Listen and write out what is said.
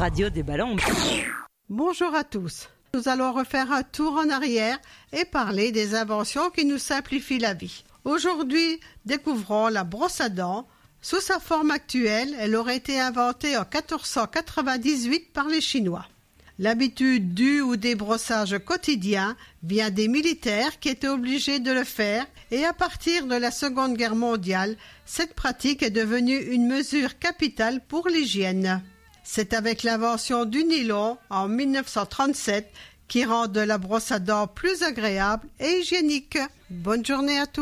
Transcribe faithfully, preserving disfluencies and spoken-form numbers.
Radio des Ballons. Bonjour à tous. Nous allons refaire un tour en arrière et parler des inventions qui nous simplifient la vie. Aujourd'hui, découvrons la brosse à dents. Sous sa forme actuelle, elle aurait été inventée en quatorze cent quatre-vingt-dix-huit par les Chinois. L'habitude du ou des brossages quotidiens vient des militaires qui étaient obligés de le faire et à partir de la Seconde Guerre mondiale, cette pratique est devenue une mesure capitale pour l'hygiène. C'est avec l'invention du nylon en mille neuf cent trente-sept qui rend de la brosse à dents plus agréable et hygiénique. Bonne journée à tous.